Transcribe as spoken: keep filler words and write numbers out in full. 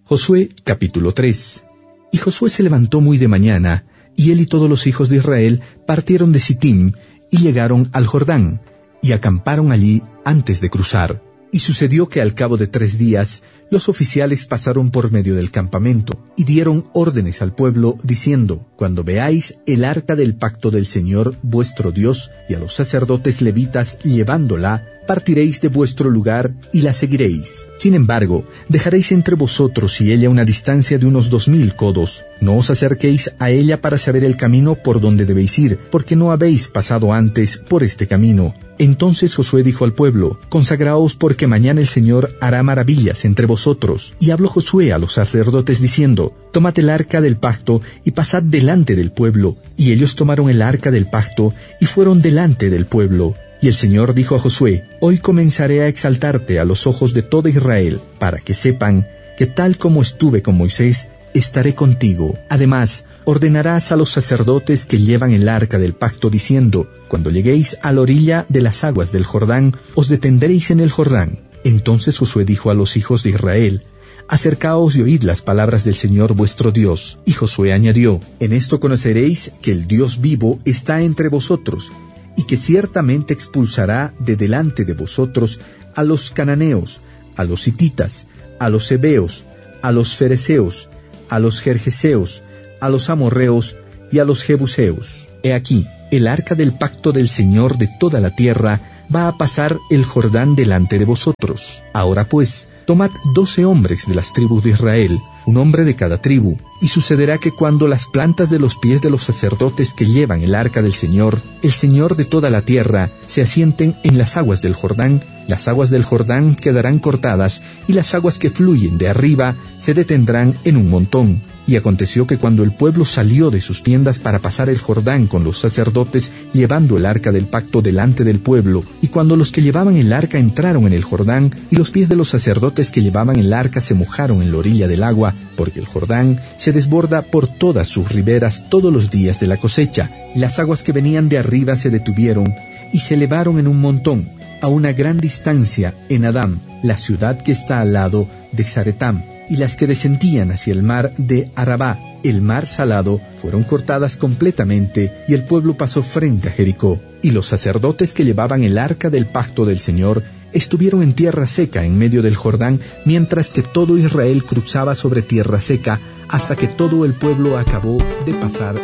Josué capítulo tres. Y Josué se levantó muy de mañana, y él y todos los hijos de Israel partieron de Sittim, y llegaron al Jordán, y acamparon allí antes de cruzar. Y sucedió que al cabo de tres días, los oficiales pasaron por medio del campamento, y dieron órdenes al pueblo, diciendo: Cuando veáis el arca del pacto del Señor vuestro Dios, y a los sacerdotes levitas llevándola, partiréis de vuestro lugar y la seguiréis. Sin embargo, dejaréis entre vosotros y ella una distancia de unos dos mil codos. No os acerquéis a ella para saber el camino por donde debéis ir, porque no habéis pasado antes por este camino. Entonces Josué dijo al pueblo: Consagraos, porque mañana el Señor hará maravillas entre vosotros. Y habló Josué a los sacerdotes diciendo: Tomad el arca del pacto y pasad delante del pueblo. Y ellos tomaron el arca del pacto y fueron delante del pueblo. Y el Señor dijo a Josué: Hoy comenzaré a exaltarte a los ojos de todo Israel, para que sepan que tal como estuve con Moisés, estaré contigo. Además, ordenarás a los sacerdotes que llevan el arca del pacto, diciendo: Cuando lleguéis a la orilla de las aguas del Jordán, os detendréis en el Jordán. Entonces Josué dijo a los hijos de Israel: Acercaos y oíd las palabras del Señor vuestro Dios. Y Josué añadió: En esto conoceréis que el Dios vivo está entre vosotros, y que ciertamente expulsará de delante de vosotros a los cananeos, a los hititas, a los heveos, a los fereceos, a los gergeseos, a los amorreos y a los jebuseos. He aquí, el arca del pacto del Señor de toda la tierra va a pasar el Jordán delante de vosotros. Ahora pues, tomad doce hombres de las tribus de Israel, un hombre de cada tribu, y sucederá que cuando las plantas de los pies de los sacerdotes que llevan el arca del Señor, el Señor de toda la tierra, se asienten en las aguas del Jordán, las aguas del Jordán quedarán cortadas, y las aguas que fluyen de arriba se detendrán en un montón. Y aconteció que cuando el pueblo salió de sus tiendas para pasar el Jordán con los sacerdotes llevando el arca del pacto delante del pueblo, y cuando los que llevaban el arca entraron en el Jordán, y los pies de los sacerdotes que llevaban el arca se mojaron en la orilla del agua, porque el Jordán se desborda por todas sus riberas todos los días de la cosecha, y las aguas que venían de arriba se detuvieron, y se elevaron en un montón, a una gran distancia, en Adam, la ciudad que está al lado de Zaretam, y las que descendían hacia el mar de Arabá, el mar salado, fueron cortadas completamente, y el pueblo pasó frente a Jericó. Y los sacerdotes que llevaban el arca del pacto del Señor estuvieron en tierra seca en medio del Jordán, mientras que todo Israel cruzaba sobre tierra seca, hasta que todo el pueblo acabó de pasar